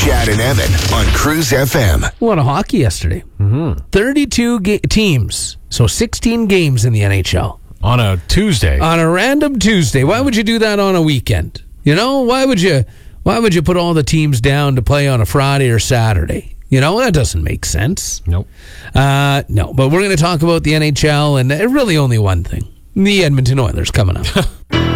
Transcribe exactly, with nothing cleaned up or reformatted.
Chad and Evan on Cruise F M. A lot of hockey yesterday. Mm-hmm. thirty-two ga- teams, so sixteen games in the N H L. On a Tuesday. On a random Tuesday. Why would you do that on a weekend? You know, why would you why would you put all the teams down to play on a Friday or Saturday? You know, that doesn't make sense. Nope. Uh, no, but we're going to talk about the N H L and really only one thing. The Edmonton Oilers coming up.